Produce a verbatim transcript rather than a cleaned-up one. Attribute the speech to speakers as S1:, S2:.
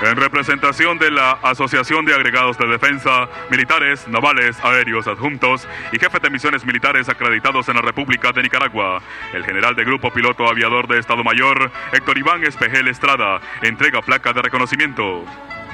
S1: En representación de la Asociación de Agregados de Defensa, militares, navales, aéreos adjuntos y jefes de misiones militares acreditados en la República de Nicaragua, el general de Grupo Piloto Aviador de Estado Mayor, Héctor Iván Espejel Estrada, entrega placa de reconocimiento.